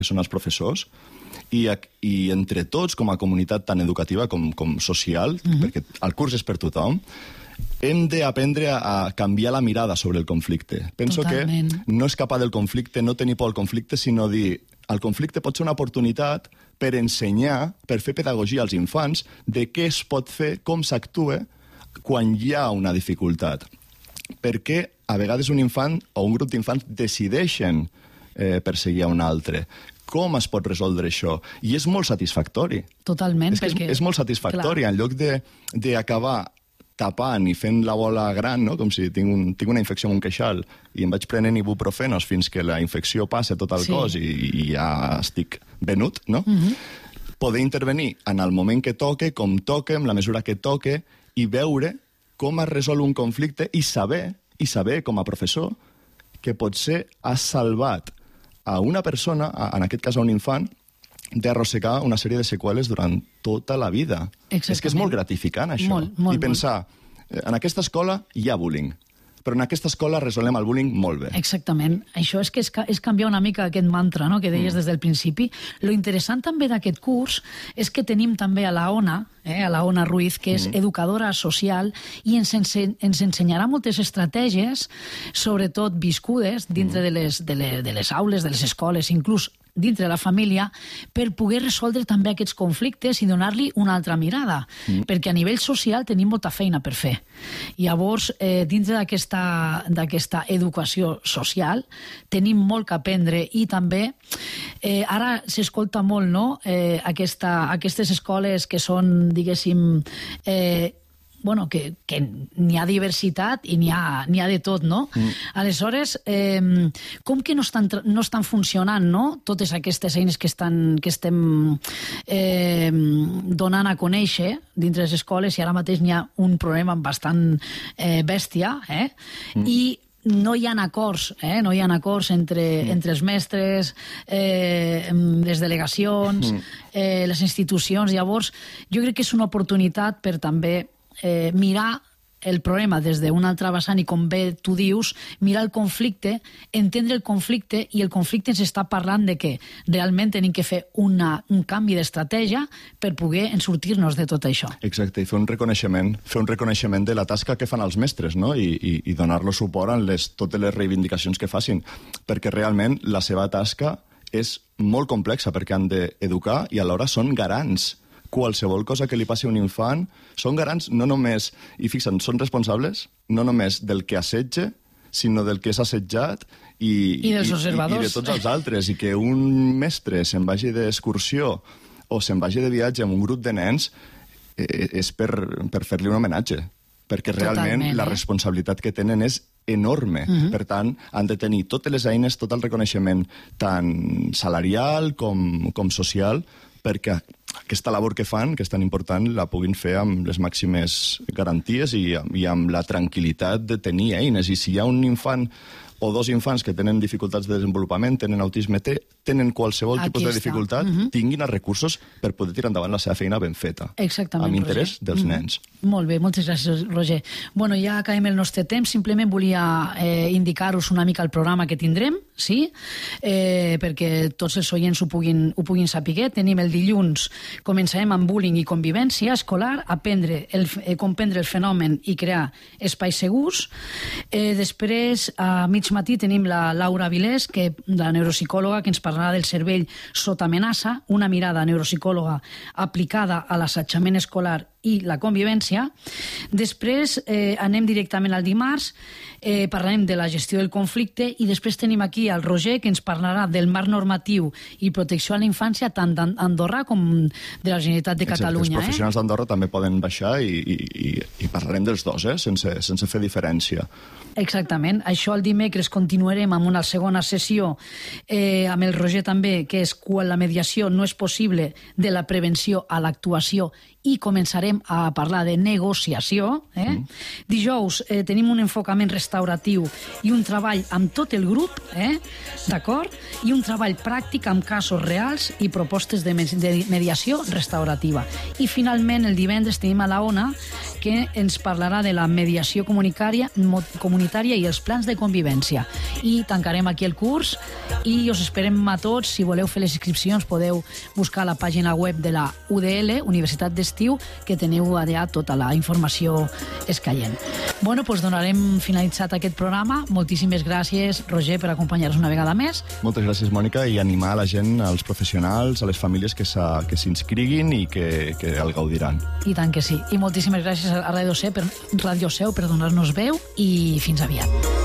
que són els professors, i entre tots, com a comunitat tan educativa com social, perquè el curs és per tothom, hem d'aprendre a canviar la mirada sobre el conflicte. Penso que no escapar del conflicte, no tenir por al conflicte, sinó dir el conflicte pot ser una oportunitat per ensenyar, per fer pedagogia als infants de què es pot fer, com s'actua quan hi ha una dificultat. Perquè a vegades un infant o un grup d'infants decideixen perseguir a un altre. Com es pot resoldre això? I és molt satisfactori. Totalment. És molt satisfactori. En lloc d'acabar tapant i fent la bola gran, no? Com si tinc una infecció en un queixal i em vaig prenent ibuprofenos fins que la infecció passa tot el cos i ja estic venut, no? Poder intervenir en el moment que toque, com toque, en la mesura que toque, i veure com es resol un conflicte i saber, com a professor, que potser has salvat a una persona, en aquest cas a un infant, d'arrossegar una sèrie de seqüeles durant tota la vida. Exactament. És que és molt gratificant, això. I pensar, en aquesta escola hi ha bullying, però en aquesta escola resolem el bullying molt bé. Exactament. Això és que és canviar una mica aquest mantra, no?, que deies des del principi. Lo interessant també d'aquest curs és que tenim també a la Ona Ruiz, que és educadora social, i ens ensenyarà moltes estratègies, sobretot viscudes, dintre de les aules, de les escoles, inclús dintre de la família, per poder resoldre també aquests conflictes i donar-li una altra mirada, perquè a nivell social tenim molta feina per fer. Llavors, dintre d'aquesta educació social, tenim molt que aprendre i també, ara s'escolta molt, no?, aquestes escoles que són, diguéssim, que n'hi ha diversitat i n'hi ha de tot, no? Aleshores, com que no estan funcionant, no?, totes aquestes eines que estem donant a conèixer dintre les escoles, i ara mateix n'hi ha un problema bastant bèstia, i no hi ha acords, no hi ha acords entre els mestres, les delegacions, les institucions. Llavors, jo crec que és una oportunitat per també mirar el problema des d'un altre vessant i, com bé tu dius, mirar el conflicte, entendre el conflicte, i el conflicte ens està parlant de que realment tenim que fer un canvi d'estratègia per poder sortir-nos de tot això. Exacte, i fer un reconeixement de la tasca que fan els mestres, no?, i donar-los suport en totes les reivindicacions que facin, perquè realment la seva tasca és molt complexa, perquè han d'educar i alhora són garants. Qualsevol cosa que li passi a un infant, són garants no només, i fixa't, són responsables no només del que assetja, sinó del que és assetjat i dels observadors. I de tots els altres. I que un mestre se'n vagi d'excursió o se'n vagi de viatge amb un grup de nens és per fer-li un homenatge, perquè realment la responsabilitat que tenen és enorme. Per tant, han de tenir totes les eines, tot el reconeixement, tant salarial com social, perquè aquesta labor que fan, que és tan important, la puguin fer amb les màximes garanties i amb la tranquil·litat de tenir eines. I si hi ha un infant o dos infants que tenen dificultats de desenvolupament, tenen autisme, tenen qualsevol tipus de dificultat, tinguin els recursos per poder tirar endavant la seva feina ben feta. Exactament, amb interès dels nens. Molt bé, moltes gràcies, Roger. Bueno, ja acabem el nostre temps. Simplement volia indicar-vos una mica el programa que tindrem, sí? Perquè tots els oients ho puguin saber. Tenim el dilluns, començarem amb bullying i convivència escolar, comprendre el fenomen i crear espais segurs. Després, a mig matí, tenim la Laura Vilés, la neuropsicòloga, que ens parlarà del cervell sota amenaça, una mirada neuropsicòloga aplicada a l'assetjament escolar i la convivència. Després anem directament al dimarts, parlarem de la gestió del conflicte, i després tenim aquí el Roger, que ens parlarà del marc normatiu i protecció a la infància, tant d'Andorra com de la Generalitat de Catalunya. Els professionals d'Andorra també poden baixar i parlarem dels dos, sense fer diferència. Exactament. Això el dimecres continuarem amb una segona sessió amb el Roger també, que és quan la mediació no és possible, de la prevenció a l'actuació, i començarem a parlar de negociació. Dijous tenim un enfocament restauratiu i un treball amb tot el grup, d'acord? I un treball pràctic amb casos reals i propostes de mediació restaurativa. I finalment el divendres tenim a la Ona, que ens parlarà de la mediació comunitària i els plans de convivència. I tancarem aquí el curs i us esperem a tots. Si voleu fer les inscripcions podeu buscar la pàgina web de la UDL, Universitat d'Estiu, que teniu allà tota la informació escaient. Bueno, doncs donarem finalitzat aquest programa. Moltíssimes gràcies, Roger, per acompanyar-nos una vegada més. Moltes gràcies, Mònica, i animar a la gent, als professionals, a les famílies que s'inscriguin i que el gaudiran. I tant que sí. I moltíssimes gràcies a Radio Seu per donar-nos veu i fins aviat.